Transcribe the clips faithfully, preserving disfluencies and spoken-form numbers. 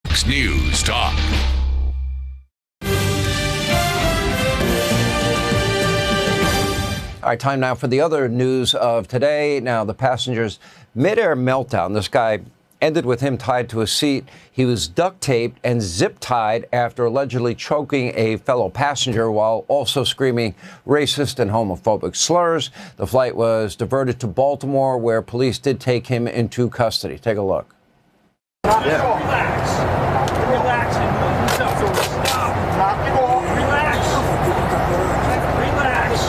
News Talk. All right, time now for the other news of today. Now, the passenger's midair meltdown. This guy ended with him tied to a seat. He was duct taped and zip tied after allegedly choking a fellow passenger while also screaming racist and homophobic slurs. The flight was diverted to Baltimore, where police did take him into custody. Take a look. Yeah. Relax. Relax. Stop. Stop. Relax. Relax.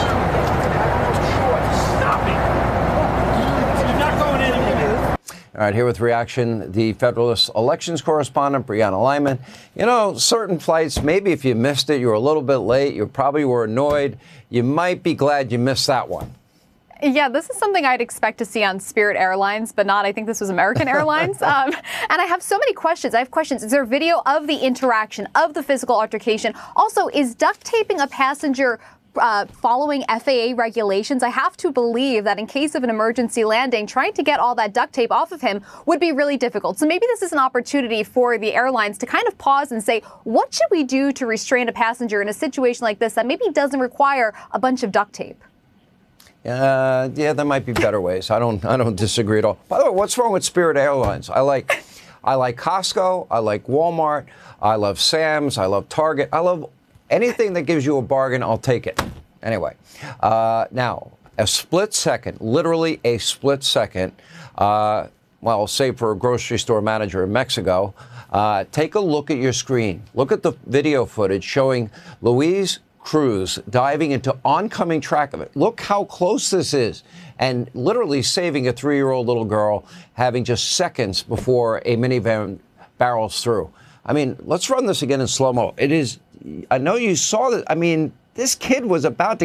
Stop it. You're not going anywhere. All right, here with reaction, the Federalist elections correspondent, Brianna Lyman. You know, certain flights, maybe if you missed it, you were a little bit late, you probably were annoyed. You might be glad you missed that one. Yeah, this is something I'd expect to see on Spirit Airlines, but not. I think this was American Airlines. Um, and I have so many questions. I have questions. Is there video of the interaction, of the physical altercation? Also, is duct taping a passenger uh, following F A A regulations? I have to believe that in case of an emergency landing, trying to get all that duct tape off of him would be really difficult. So maybe this is an opportunity for the airlines to kind of pause and say, what should we do to restrain a passenger in a situation like this that maybe doesn't require a bunch of duct tape? Uh, yeah, there might be better ways. I don't, I don't disagree at all. By the way, what's wrong with Spirit Airlines? I like, I like Costco. I like Walmart. I love Sam's. I love Target. I love anything that gives you a bargain. I'll take it. Anyway, uh, now a split second, literally a split second. Uh, well, say for a grocery store manager in Mexico, uh, take a look at your screen. Look at the video footage showing Louise Cruz diving into oncoming traffic. Look how close this is, and literally saving a three-year-old little girl, having just seconds before a minivan barrels through. I mean, let's run this again in slow-mo. It is, I know you saw that. I mean, this kid was about to